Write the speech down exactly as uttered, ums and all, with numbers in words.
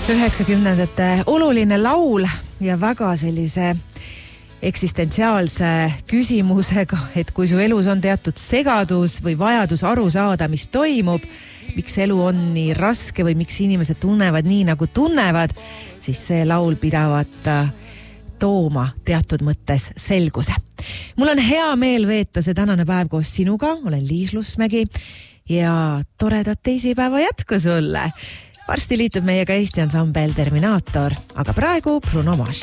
üheksakümnendate oluline laul ja väga sellise eksistentsiaalse küsimusega, et kui su elus on teatud segadus või vajadus aru saada, mis toimub, miks elu on nii raske või miks inimesed tunnevad nii, nagu tunnevad, siis see laul pidavat tooma teatud mõttes selguse. Mul on hea meel veeta see tänane päev koos sinuga, olen Liis Lusmägi ja toredat teisipäeva jätku sulle. Varsti liitub meiega Eesti ansambel Terminaator, aga praegu Bruno Mars.